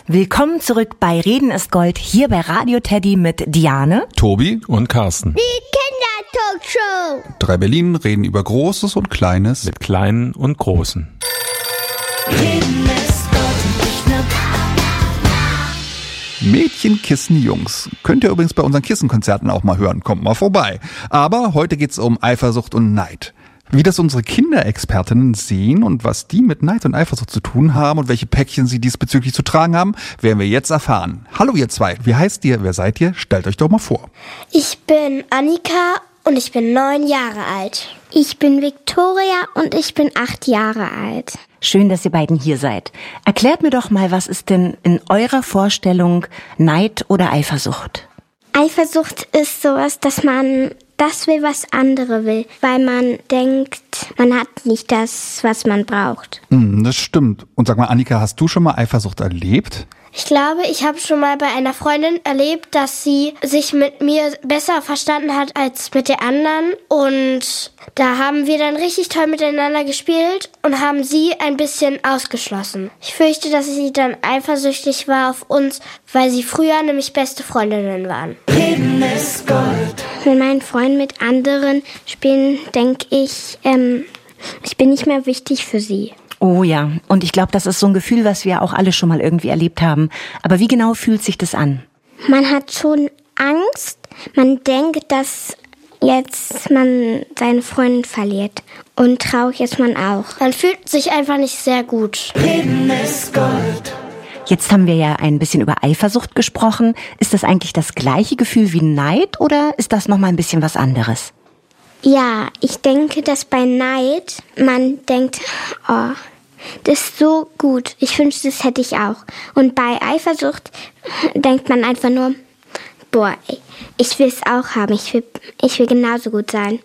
Willkommen zurück bei Reden ist Gold, hier bei Radio Teddy mit Diane, Tobi und Carsten. Die Kindertalkshow. 3 Berlin reden über Großes und Kleines. Mit Kleinen und Großen. Reden ist Gold und nicht nur Mädchen kissen Jungs. Könnt ihr übrigens bei unseren Kissenkonzerten auch mal hören. Kommt mal vorbei. Aber heute geht's um Eifersucht und Neid. Wie das unsere Kinderexpertinnen sehen und was die mit Neid und Eifersucht zu tun haben und welche Päckchen sie diesbezüglich zu tragen haben, werden wir jetzt erfahren. Hallo ihr zwei, wie heißt ihr, wer seid ihr? Stellt euch doch mal vor. Ich bin Annika und ich bin 9 Jahre alt. Ich bin Victoria und ich bin 8 Jahre alt. Schön, dass ihr beiden hier seid. Erklärt mir doch mal, was ist denn in eurer Vorstellung Neid oder Eifersucht? Eifersucht ist sowas, dass man das will, was andere will, weil man denkt, man hat nicht das, was man braucht. Das stimmt. Und sag mal, Annika, hast du schon mal Eifersucht erlebt? Ich glaube, ich habe schon mal bei einer Freundin erlebt, dass sie sich mit mir besser verstanden hat als mit der anderen. Und da haben wir dann richtig toll miteinander gespielt und haben sie ein bisschen ausgeschlossen. Ich fürchte, dass sie dann eifersüchtig war auf uns, weil sie früher nämlich beste Freundinnen waren. Reden ist Gold. Wenn mein Freund mit anderen spielen, denke ich, ich bin nicht mehr wichtig für sie. Oh ja, und ich glaube, das ist so ein Gefühl, was wir auch alle schon mal irgendwie erlebt haben. Aber wie genau fühlt sich das an? Man hat schon Angst. Man denkt, dass jetzt man seine Freundin verliert. Und traurig ist man auch. Man fühlt sich einfach nicht sehr gut. Reden ist Gold. Jetzt haben wir ja ein bisschen über Eifersucht gesprochen. Ist das eigentlich das gleiche Gefühl wie Neid oder ist das nochmal ein bisschen was anderes? Ja, ich denke, dass bei Neid man denkt, oh, das ist so gut. Ich wünschte, das hätte ich auch. Und bei Eifersucht denkt man einfach nur, boah, ey, ich will es auch haben. Ich will genauso gut sein.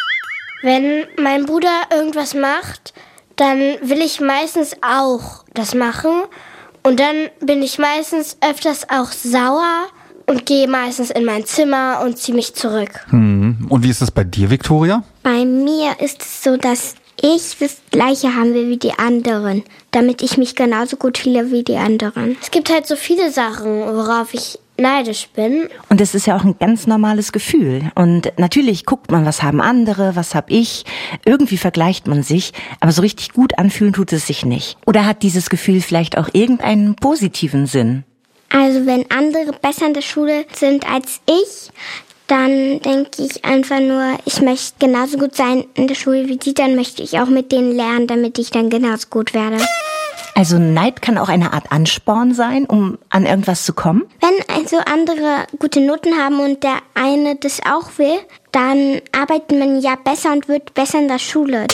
Wenn mein Bruder irgendwas macht, dann will ich meistens auch das machen. Und dann bin ich meistens öfters auch sauer und gehe meistens in mein Zimmer und ziehe mich zurück. Und wie ist das bei dir, Victoria? Bei mir ist es so, dass ich das Gleiche haben will wie die anderen, damit ich mich genauso gut fühle wie die anderen. Es gibt halt so viele Sachen, worauf ich neidisch bin. Und es ist ja auch ein ganz normales Gefühl. Und natürlich guckt man, was haben andere, was hab ich. Irgendwie vergleicht man sich, aber so richtig gut anfühlen tut es sich nicht. Oder hat dieses Gefühl vielleicht auch irgendeinen positiven Sinn? Also wenn andere besser in der Schule sind als ich, dann denke ich einfach nur, ich möchte genauso gut sein in der Schule wie die, dann möchte ich auch mit denen lernen, damit ich dann genauso gut werde. Also Neid kann auch eine Art Ansporn sein, um an irgendwas zu kommen? Wenn also andere gute Noten haben und der eine das auch will, dann arbeitet man ja besser und wird besser in der Schule.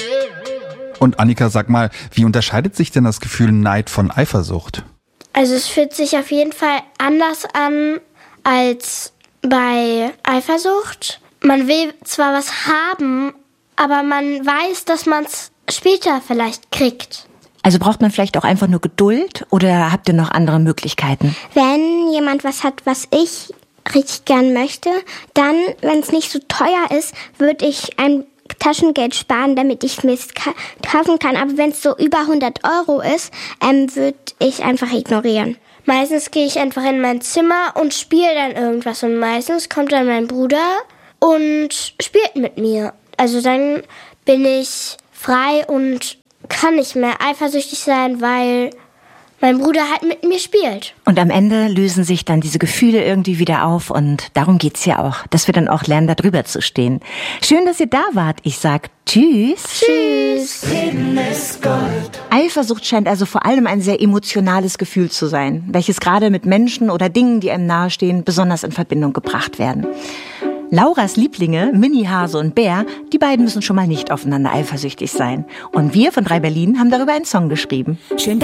Und Annika, sag mal, wie unterscheidet sich denn das Gefühl Neid von Eifersucht? Also es fühlt sich auf jeden Fall anders an als bei Eifersucht. Man will zwar was haben, aber man weiß, dass man es später vielleicht kriegt. Also braucht man vielleicht auch einfach nur Geduld oder habt ihr noch andere Möglichkeiten? Wenn jemand was hat, was ich richtig gern möchte, dann, wenn es nicht so teuer ist, würde ich ein Taschengeld sparen, damit ich mir es kaufen kann. Aber wenn es so über 100 € ist, würde ich einfach ignorieren. Meistens gehe ich einfach in mein Zimmer und spiele dann irgendwas. Und meistens kommt dann mein Bruder und spielt mit mir. Also dann bin ich frei und kann nicht mehr eifersüchtig sein, weil mein Bruder halt mit mir spielt. Und am Ende lösen sich dann diese Gefühle irgendwie wieder auf und darum geht's ja auch, dass wir dann auch lernen, da drüber zu stehen. Schön, dass ihr da wart. Ich sag Tschüss. Tschüss. Reden ist Gold. Eifersucht scheint also vor allem ein sehr emotionales Gefühl zu sein, welches gerade mit Menschen oder Dingen, die einem nahestehen, besonders in Verbindung gebracht werden. Lauras Lieblinge, Mini, Hase und Bär, die beiden müssen schon mal nicht aufeinander eifersüchtig sein. Und wir von 3 Berlin haben darüber einen Song geschrieben. Schön,